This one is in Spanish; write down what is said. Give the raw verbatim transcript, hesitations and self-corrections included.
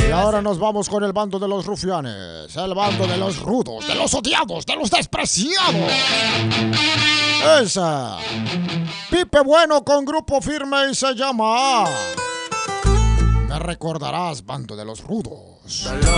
Y ahora nos vamos con el bando de los rufianes, el bando de los rudos, de los odiados, de los despreciados. Esa. Pipe Bueno con Grupo Firme y se llama Me recordarás, bando de los rudos.